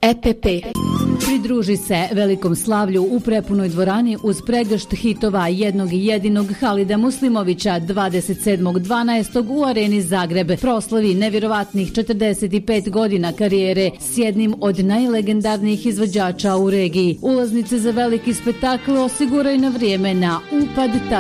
EPP. Pridruži se velikom slavlju u prepunoj dvorani uz pregršt hitova jednog i jedinog Halida Muslimovića 27.12. u Areni Zagreb. Proslavi nevjerovatnih 45 godina karijere s jednim od najlegendarnijih izvođača u regiji. Ulaznice za veliki spektakl osiguraj na vrijeme na upad